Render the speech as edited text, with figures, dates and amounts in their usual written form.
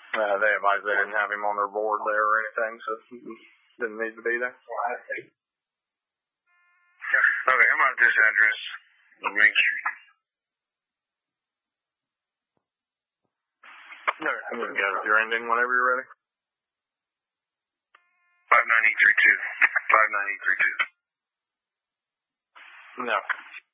They advised they didn't have him on their board there or anything, so he didn't need to be there. Okay, I'm on this address on Main Street. No, you can go. You're ending whenever you're ready. 59832. 59832. No.